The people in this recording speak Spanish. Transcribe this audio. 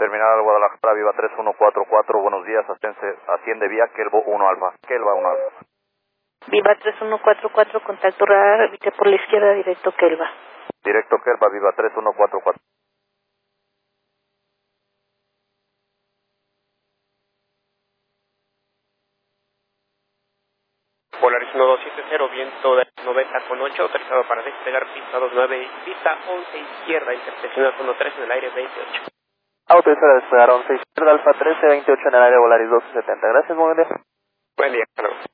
Terminal Guadalajara, Viva 3144, buenos días, asciende vía Kelvo 1 Alfa. Kelva 1 Alfa. Viva 3144, contacto radar, evite por la izquierda, directo Kelva. Directo Kelva, Viva 3144. Polaris 1270, viento de 90,8, autorizado para despegar pista 29, pista 11 izquierda, interseccional 13 en el aire 28. Autorizado a despegar 11 izquierda, Alfa 13, 28 en el aire, Volaris 1270. Gracias, buen día. Buen día, hasta luego.